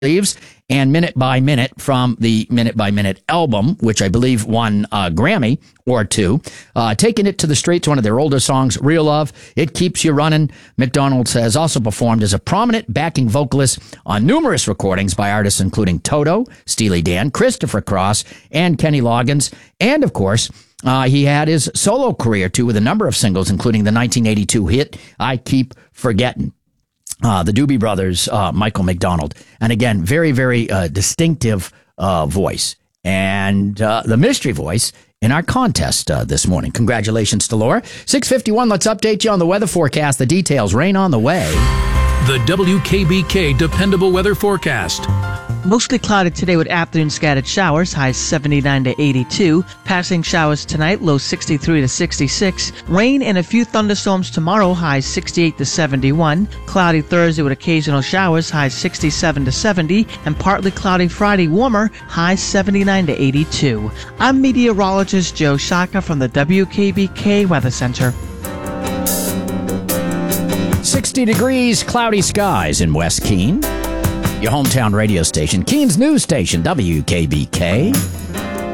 Leaves and Minute by Minute from the Minute by Minute album, which I believe won a Grammy or two. Taking It to the Streets, one of their older songs, Real Love, It Keeps You Running. McDonald has also performed as a prominent backing vocalist on numerous recordings by artists including Toto, Steely Dan, Christopher Cross, and Kenny Loggins. And, of course, he had his solo career, too, with a number of singles, including the 1982 hit, I Keep Forgetting. The Doobie Brothers, Michael McDonald. And again, very, very distinctive voice. And the mystery voice in our contest this morning. Congratulations to Laura. 6:51, let's update you on the weather forecast. The details, rain on the way. The WKBK Dependable Weather Forecast. Mostly cloudy today with afternoon scattered showers, highs 79 to 82. Passing showers tonight, lows 63 to 66. Rain and a few thunderstorms tomorrow, highs 68 to 71. Cloudy Thursday with occasional showers, highs 67 to 70. And partly cloudy Friday, warmer, highs 79 to 82. I'm meteorologist Joe Shaka from the WKBK Weather Center. 60 degrees, cloudy skies in West Keene. Your hometown radio station, Keene's news station, WKBK.